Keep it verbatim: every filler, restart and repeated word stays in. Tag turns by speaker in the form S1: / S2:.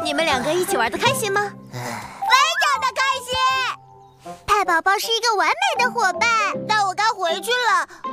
S1: 你们两个一起玩得开心吗？
S2: 非常的开心。
S3: 派宝宝是一个完美的伙伴。
S2: 但我该回去了，